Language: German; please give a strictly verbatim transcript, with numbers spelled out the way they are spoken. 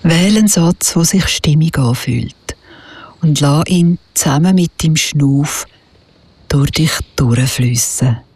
Wähle einen Satz, der sich stimmig anfühlt und lass ihn zusammen mit dem Schnuff durch dich durchfliessen.